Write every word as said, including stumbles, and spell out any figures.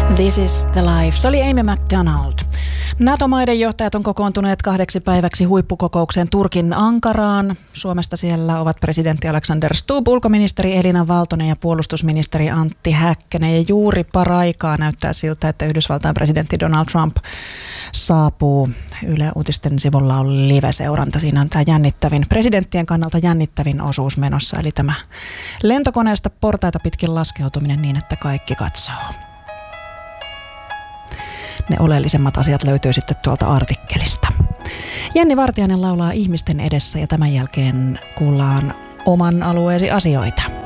This is the life. Se oli Amy McDonald. NATO-maiden johtajat on kokoontuneet kahdeksi päiväksi huippukokoukseen Turkin Ankaraan. Suomesta siellä ovat presidentti Alexander Stubb, ulkoministeri Elina Valtonen ja puolustusministeri Antti Häkkänen. Ja juuri paraikaa näyttää siltä, että Yhdysvaltain presidentti Donald Trump saapuu. Yle Uutisten sivulla on live-seuranta. Siinä on tämä jännittävin, presidenttien kannalta jännittävin osuus menossa. Eli tämä lentokoneesta portaita pitkin laskeutuminen niin, että kaikki katsoo. Ne oleellisemmat asiat löytyy sitten tuolta artikkelista. Jenni Vartiainen laulaa Ihmisten edessä ja tämän jälkeen kuullaan oman alueesi asioita.